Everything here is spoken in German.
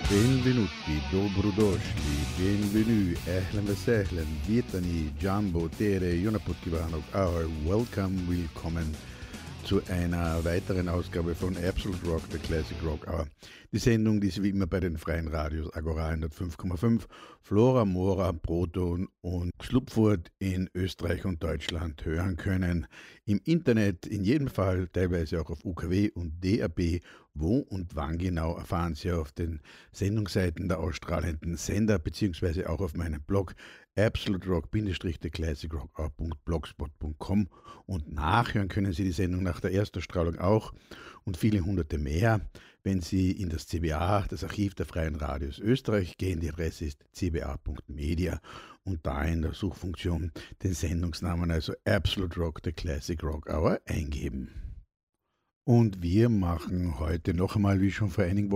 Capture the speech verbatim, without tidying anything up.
Benvenuti, dobrodošli, bienvenue, ahlan wa sahlan, vitani, Jumbo, Tere, Jonaputkivano, our welcome, willkommen zu einer weiteren Ausgabe von Absolute Rock, der Classic Rock Hour. Die Sendung, die Sie wie immer bei den freien Radios Agora hundertfünf Komma fünf, Flora, Mora, Proton und Schlupfurt in Österreich und Deutschland hören können. Im Internet in jedem Fall, teilweise auch auf U K W und D A B. Wo und wann genau erfahren Sie auf den Sendungsseiten der ausstrahlenden Sender beziehungsweise auch auf meinem Blog absolute rock the classic rock hour punkt blogspot punkt com, und nachhören können Sie die Sendung nach der Erstausstrahlung auch und viele hunderte mehr, wenn Sie in das C B A, das Archiv der Freien Radios Österreich, gehen. Die Adresse ist c b a punkt media und da in der Suchfunktion den Sendungsnamen, also Absolute Rock, the Classic Rock Hour, eingeben. Und wir machen heute noch einmal, wie schon vor einigen Wochen,